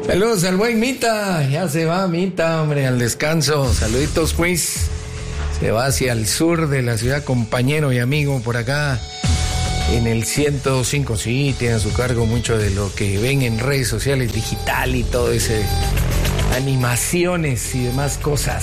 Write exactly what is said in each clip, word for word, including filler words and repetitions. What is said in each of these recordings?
Saludos al buen Mita, ya se va Mita, hombre, al descanso. Saluditos, pues. Se va hacia el sur de la ciudad, compañero y amigo, por acá en el ciento cinco. Sí, tiene a su cargo mucho de lo que ven en redes sociales, digital y todo ese, animaciones y demás cosas.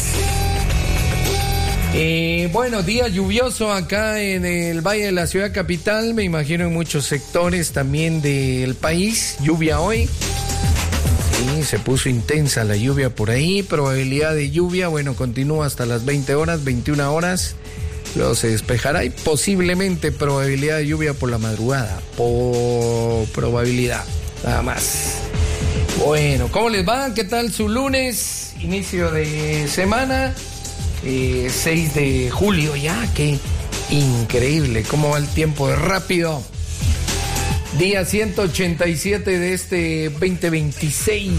Eh, bueno, día lluvioso acá en el Valle de la Ciudad Capital, me imagino en muchos sectores también del país. Lluvia hoy. Sí, se puso intensa la lluvia por ahí, probabilidad de lluvia, bueno, continúa hasta las veinte horas, veintiuna horas, luego se despejará y posiblemente probabilidad de lluvia por la madrugada, por probabilidad, nada más. Bueno, ¿cómo les va? ¿Qué tal su lunes? Inicio de semana, eh, seis de julio ya, qué increíble, cómo va el tiempo de rápido. Día ciento ochenta y siete de este veinte veintiséis.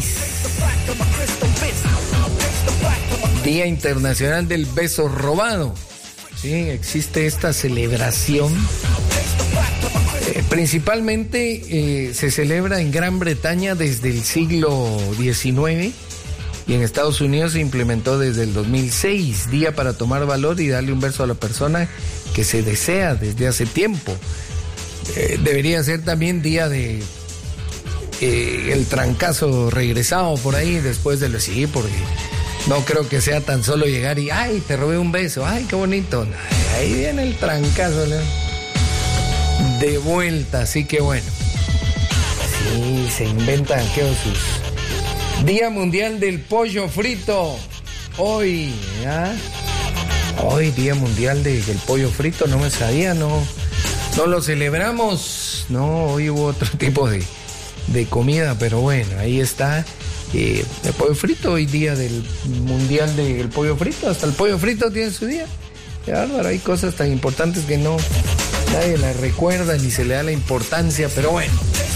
Día Internacional del Beso Robado. Sí, existe esta celebración. Eh, principalmente eh, se celebra en Gran Bretaña desde el siglo diecinueve y en Estados Unidos se implementó desde el dos mil seis. Día para tomar valor y darle un beso a la persona que se desea desde hace tiempo. Eh, debería ser también día de eh, el trancazo regresado por ahí después de lo sí, porque no creo que sea tan solo llegar y ay, te robé un beso, ay, qué bonito. Ahí viene el trancazo, ¿no? De vuelta, así que bueno. Sí, se inventan qué osos. Día Mundial del Pollo Frito. Hoy, ¿ya? Hoy, Día Mundial de, del Pollo Frito, no me sabía, no. No lo celebramos, no, hoy hubo otro tipo de, de comida, pero bueno, ahí está. Eh, el pollo frito, hoy día del mundial del pollo frito, hasta el pollo frito tiene su día. Qué bárbaro, hay cosas tan importantes que no, nadie las recuerda ni se le da la importancia, pero bueno.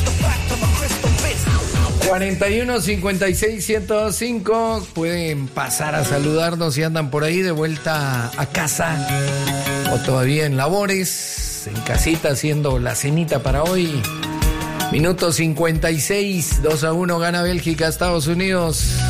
cuarenta y uno cincuenta y seis ciento veinticinco, pueden pasar a saludarnos si andan por ahí de vuelta a casa o todavía en labores. En casita haciendo la cenita para hoy. Minuto cincuenta y seis, dos a uno gana Bélgica, Estados Unidos.